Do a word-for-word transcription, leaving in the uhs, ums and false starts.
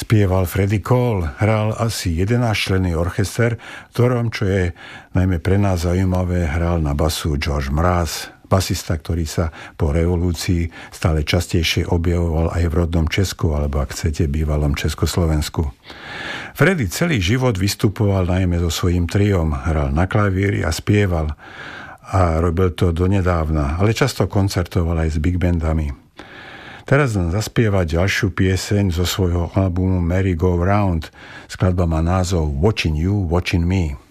spieval Freddie Cole, hral asi jedenásťčlenný orchester, v ktorom, čo je najmä pre nás zaujímavé, hral na basu George Mraz, basista, ktorý sa po revolúcii stále častejšie objavoval aj v rodnom Česku, alebo ak chcete, bývalom Československu. Freddie celý život vystupoval najmä so svojím triom, hral na klavíri a spieval a robil to donedávna, ale často koncertoval aj s big bandami. Teraz nám zaspieva ďalšiu pieseň zo svojho albumu Merry Go Round. Skladba má názov Watching You, Watching Me.